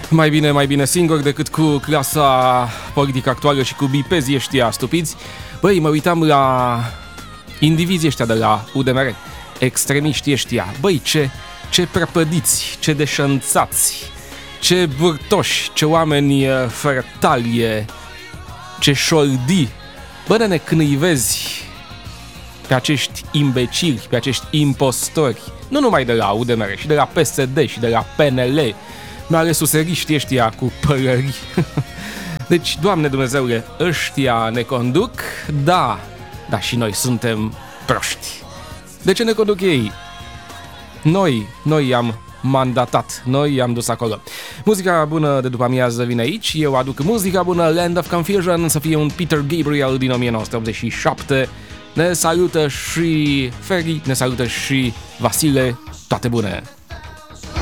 Mai bine singur decât cu clasa politică actuală și cu bipezii ăștia stupiți. Băi, mă uitam la indivizii ăștia de la UDMR, extremiștii ăștia. Băi, ce prăpădiți, ce deșanțați, ce burtoși, ce oameni fără talie, ce șoldii. Bă, nene, când îi vezi pe acești imbecili, pe acești impostori, nu numai de la UDMR, și de la PSD și de la PNL, mai ales suseriștii ăștia cu părării. Deci, Doamne Dumnezeule, ăștia ne conduc, da, dar și noi suntem proști. De ce ne conduc ei? Noi i-am mandatat, noi i-am dus acolo. Muzica bună de după amiază vine aici, eu aduc muzica bună, Land of Confusion, să fie un Peter Gabriel din 1987. Ne salută și Ferry, ne salută și Vasile, toate bune!